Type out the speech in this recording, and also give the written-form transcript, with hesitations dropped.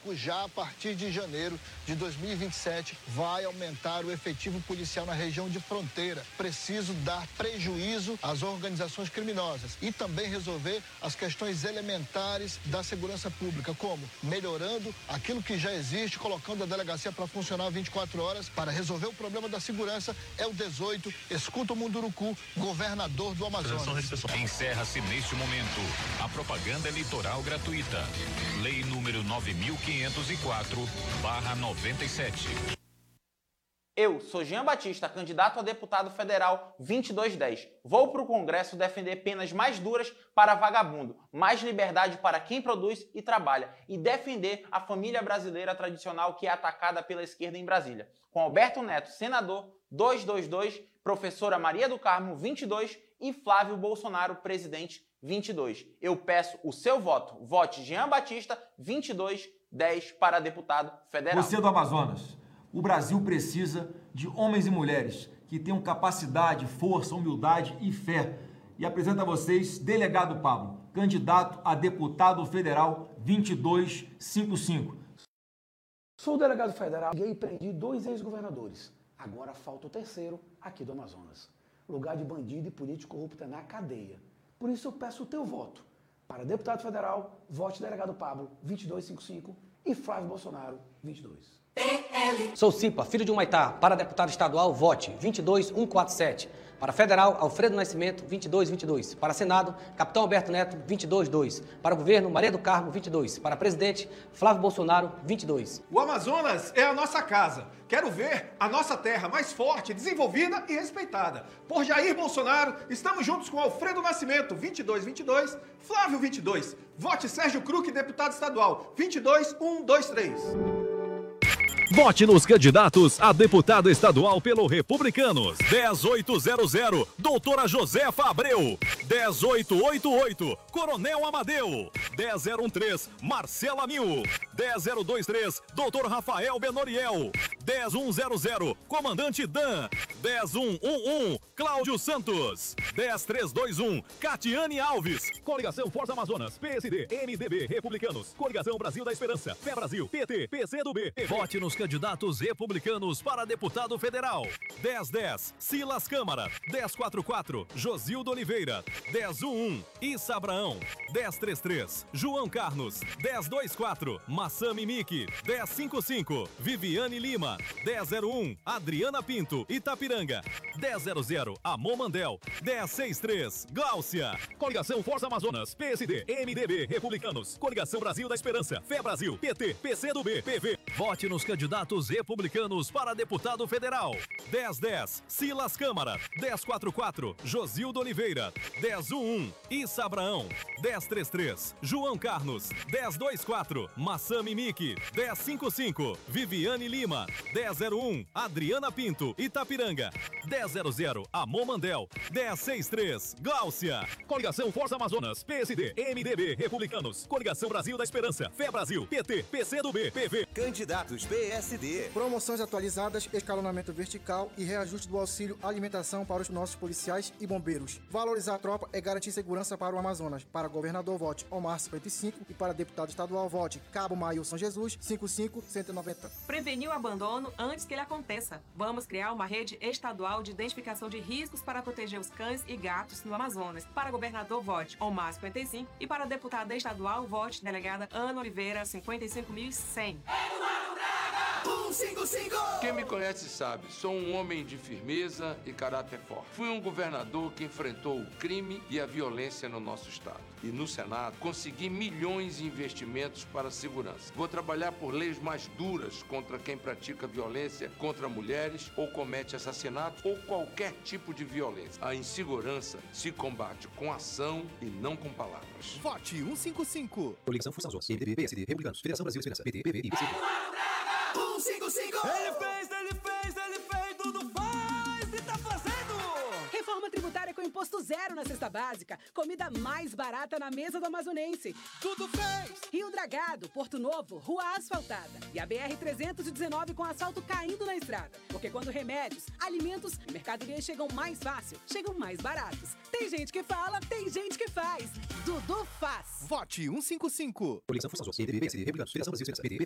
Público, já a partir de janeiro de 2027, vai aumentar o efetivo policial na região de fronteira. Preciso dar prejuízo às organizações criminosas e também resolver as questões elementares da segurança pública, como melhorando aquilo que já existe, colocando a delegacia para funcionar 24 horas. Para resolver o problema da segurança, é o 18, escuta o Munduruku, governador do Amazonas. Encerra-se neste momento a propaganda eleitoral gratuita. Lei número 9504/97. Eu sou Jean Batista, candidato a deputado federal 2210. Vou para o Congresso defender penas mais duras para vagabundo, mais liberdade para quem produz e trabalha e defender a família brasileira tradicional que é atacada pela esquerda em Brasília. Com Alberto Neto, senador 222, professora Maria do Carmo 22 e Flávio Bolsonaro, presidente 22. Eu peço o seu voto. Vote Jean Batista 2210 para deputado federal. Você do Amazonas. O Brasil precisa de homens e mulheres que tenham capacidade, força, humildade e fé. E apresento a vocês Delegado Pablo, candidato a deputado federal 2255. Sou delegado federal e prendi 2 ex-governadores. Agora falta o terceiro aqui do Amazonas. Lugar de bandido e político corrupto é na cadeia. Por isso eu peço o teu voto. Para deputado federal, vote Delegado Pablo 2255 e Flávio Bolsonaro 22. Sou Cipa, filho de um Maitá. Para deputado estadual, vote 22147. Para federal, Alfredo Nascimento 2222. Para Senado, Capitão Alberto Neto 222. Para governo, Maria do Carmo 22. Para presidente, Flávio Bolsonaro 22. O Amazonas é a nossa casa. Quero ver a nossa terra mais forte, desenvolvida e respeitada. Por Jair Bolsonaro, estamos juntos com Alfredo Nascimento 2222, Flávio 22. Vote Sérgio Kruck, deputado estadual 22123. Vote nos candidatos a deputado estadual pelo Republicanos. 10800, doutora Josefa Abreu. 10888, Coronel Amadeu. 10013, Marcela Mil. 10023, doutor Rafael Benoriel. 10100, Comandante Dan. 10111, Cláudio Santos. 10321, Catiane Alves. Coligação Força Amazonas, PSD, MDB, Republicanos. Coligação Brasil da Esperança, Fé Brasil, PT, PCdoB. Vote nos candidatos republicanos para deputado federal. 1010, Silas Câmara. 1044, Josildo Oliveira. 1011, Issa Abraão. 1033, João Carlos. 1024, Massami Miki. 1055, Viviane Lima. 1001, Adriana Pinto, Itapiranga. 1000, Amon Mandel. 1063, Gláucia. Coligação Força Amazonas, PSD, MDB, Republicanos. Coligação Brasil da Esperança, Fé Brasil, PT, PCdoB, PV. Vote nos candidatos republicanos para deputado federal. 1010, Silas Câmara. 1044, Josildo Oliveira. 1011, Issa Abraão. 1033, João Carlos. 1024, Massami Miki. 1055, Viviane Lima. 1001, Adriana Pinto, Itapiranga. 1000, Amon Mandel. 1063, Gláucia. Coligação Força Amazonas, PSD, MDB, Republicanos. Coligação Brasil da Esperança, Fé Brasil, PT, PCdoB, PV. Candidatos PSD. Promoções atualizadas, escalonamento vertical e reajuste do auxílio alimentação para os nossos policiais e bombeiros. Valorizar a tropa é garantir segurança para o Amazonas. Para governador, vote Omar 55 e para deputado estadual, vote Cabo Maílson Jesus 55190. Prevenir o abandono antes que ele aconteça. Vamos criar uma rede estadual de identificação de riscos para proteger os cães e gatos no Amazonas. Para governador, vote Omar 55 e para deputada estadual, vote delegada Ana Oliveira 55100. 155! Quem me conhece sabe, sou um homem de firmeza e caráter forte. Fui um governador que enfrentou o crime e a violência no nosso estado. E no Senado, consegui milhões em investimentos para a segurança. Vou trabalhar por leis mais duras contra quem pratica violência contra mulheres ou comete assassinato ou qualquer tipo de violência. A insegurança se combate com ação e não com palavras. Vote 155. Coligação Força Amazonas, MDB, PSD, Republicanos, Federação Brasil Esperança, PT, PV e PCB. 155! Ele fez, tudo faz e tá fazendo! Reforma tributária com imposto zero na cesta básica. Comida mais barata na mesa do amazonense. Tudo fez! Rio Dragado, Porto Novo, rua asfaltada. E a BR-319 com asfalto caindo na estrada. Porque quando remédios, alimentos e mercadorias chegam mais fácil, chegam mais baratos. Tem gente que fala, tem gente que faz. Dudu faz. Vote 155. Coligação Força Amazonas, MDB, PSD, Republicanos, Federação Brasil Esperança, PT, PV.